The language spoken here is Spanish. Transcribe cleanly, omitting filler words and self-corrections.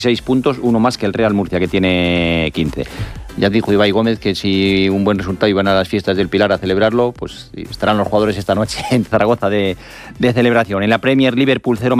6 puntos, uno más que el Real Murcia, que tiene 15. Ya dijo Ibai Gómez que si un buen resultado iban a las fiestas del Pilar a celebrarlo, pues estarán los jugadores esta noche en Zaragoza de celebración. En la Premier, Liverpool 0